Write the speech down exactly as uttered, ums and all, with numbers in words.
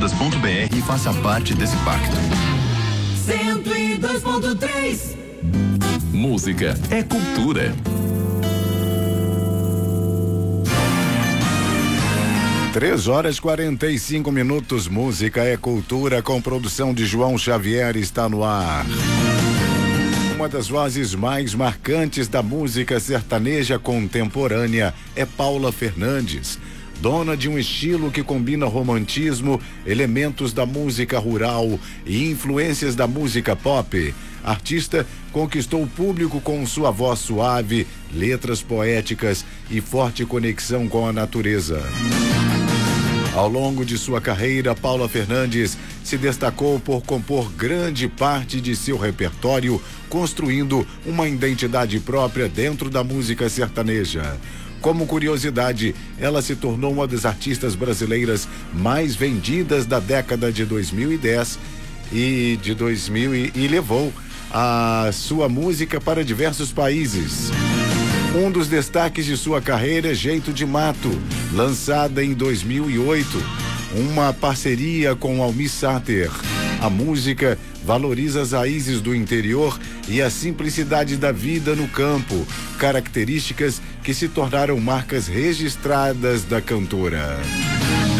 todas ponto b r e faça parte desse pacto. cento e dois ponto três. Música é cultura. Três horas e quarenta e cinco minutos. Música é cultura, com produção de João Xavier, está no ar. Uma das vozes mais marcantes da música sertaneja contemporânea é Paula Fernandes, dona de um estilo que combina romantismo, elementos da música rural e influências da música pop. A artista conquistou o público com sua voz suave, letras poéticas e forte conexão com a natureza. Ao longo de sua carreira, Paula Fernandes se destacou por compor grande parte de seu repertório, construindo uma identidade própria dentro da música sertaneja. Como curiosidade, ela se tornou uma das artistas brasileiras mais vendidas da década de dois mil e dez e de dois mil e, e levou a sua música para diversos países. Um dos destaques de sua carreira é Jeito de Mato, lançada em dois mil e oito, uma parceria com Almir Sater. A música valoriza as raízes do interior e a simplicidade da vida no campo, características que se tornaram marcas registradas da cantora.